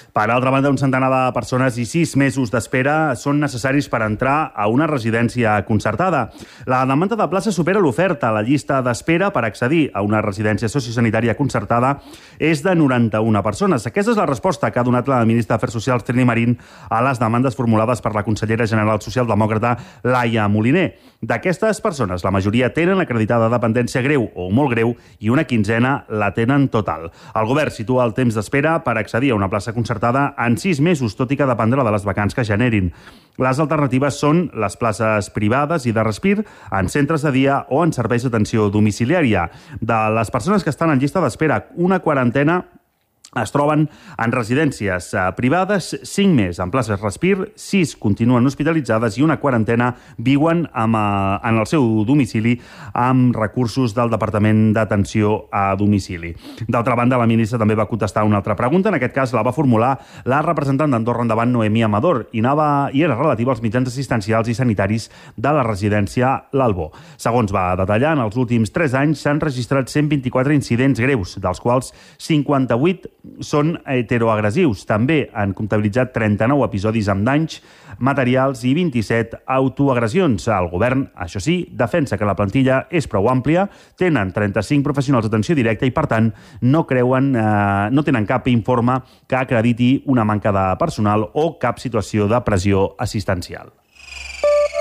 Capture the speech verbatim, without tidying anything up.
Per altra banda, un centenar de persones i sis mesos d'espera són necessaris per entrar a una residència concertada. La demanda de places supera l'oferta. La llista d'espera per accedir a una residència sociosanitària concertada és de noranta-una persones. Aquesta és la resposta que ha donat la ministra d'Afers Socials, Trini Marín, a les demandes formulades per la consellera general socialdemòcrata Laia Moliner. D'aquestes persones, la majoria tenen acreditada dependència greu o molt greu i una quinzena la tenen total. El govern situa el temps d'espera per accedir a una plaça concertada en sis mesos, tot i que dependrà de les vacants que generin. Les alternatives són les places privades i de respir en centres de dia o en serveis d'atenció domiciliària. De les persones que estan en llista d'espera, una quarantena es troben en residències privades, cinc més en places respir, sis continuen hospitalitzades i una quarantena viuen amb, en el seu domicili amb recursos del Departament d'Atenció a Domicili. D'altra banda, la ministra també va contestar una altra pregunta. En aquest cas la va formular la representant d'Andorra Endavant, Noemí Amador, i, anava, i era relativa als mitjans assistencials i sanitaris de la residència L'Albó. Segons va detallar, en els últims tres anys s'han registrat cent vint-i-quatre incidents greus, dels quals cinquanta-vuit són heteroagressius. També han comptabilitzat trenta-nou episodis amb danys materials i vint-i-set autoagressions. El govern, això sí, defensa que la plantilla és prou àmplia, tenen trenta-cinc professionals d'atenció directa i, per tant, no creuen, eh, no tenen cap informe que acrediti una manca de personal o cap situació de pressió assistencial.